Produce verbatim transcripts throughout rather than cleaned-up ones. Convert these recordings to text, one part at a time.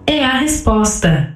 é a resposta.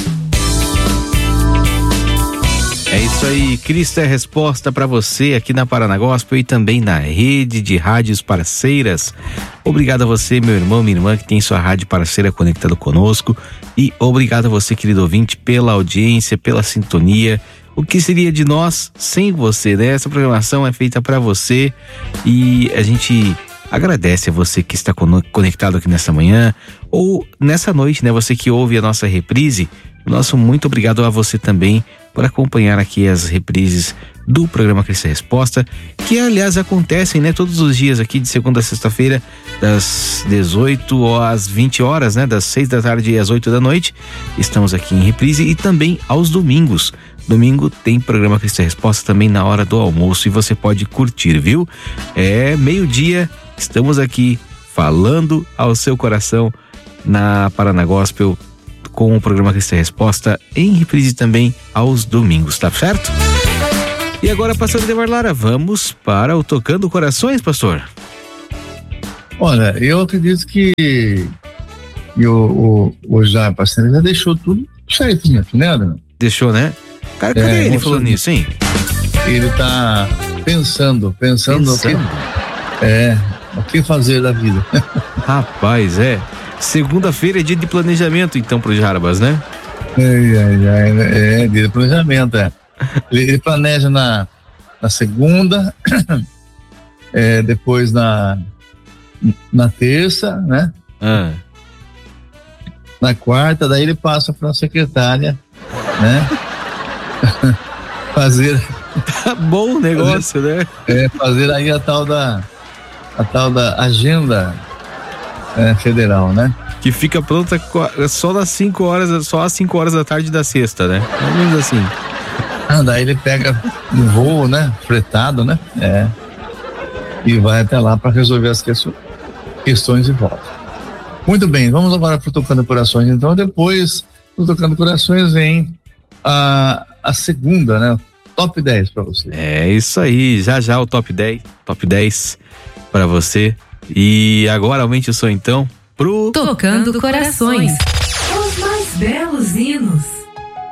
É isso aí, Cristo é a resposta para você aqui na Paraná Gospel e também na rede de rádios parceiras. Obrigado a você, meu irmão, minha irmã, que tem sua rádio parceira conectado conosco, e obrigado a você, querido ouvinte, pela audiência, pela sintonia. O que seria de nós sem você, né? Essa programação é feita para você e a gente agradece a você que está conectado aqui nessa manhã ou nessa noite, né? Você que ouve a nossa reprise, nosso muito obrigado a você também por acompanhar aqui as reprises do programa Cristo é Resposta, que aliás acontecem, né, todos os dias aqui de segunda a sexta-feira, das dezoito às vinte horas, né, das seis da tarde às oito da noite. Estamos aqui em reprise e também aos domingos. Domingo tem programa Cristo é Resposta também na hora do almoço e você pode curtir, viu? É meio-dia, estamos aqui falando ao seu coração na Paraná Gospel, com o programa Cristo é Resposta em reprise também aos domingos, tá certo? E agora, pastor Edemar Lara, vamos para o Tocando Corações, pastor. Olha, eu acredito que, que o, o, o Jair Parceiro já deixou tudo certinho aqui, né, Adão? Deixou, né? Cara, cadê é, ele falando nisso, hein? Ele tá pensando, pensando, pensando. O que, é, o que fazer da vida. Rapaz, é. Segunda-feira é dia de planejamento, então, pro Jarbas, né? É, é, é, é dia de planejamento, é. Ele, ele planeja na, na segunda, é, depois na, na terça, né? Ah. Na quarta, daí ele passa para a secretária, né? fazer. Tá bom o negócio, fazer, né? É, fazer aí a tal da, a tal da agenda é, federal, né? Que fica pronta só nas cinco horas, só às cinco horas da tarde da sexta, né? Pelo menos assim. Ah, daí ele pega um voo, né? Fretado, né? É. E vai até lá para resolver as questões de volta. Muito bem, vamos agora para o Tocando Corações. Então, depois do Tocando Corações vem a, a segunda, né? Top dez para você. É isso aí, já já o top dez, top dez para você. E agora aumente o som então pro Tocando Corações. Os mais belos hinos.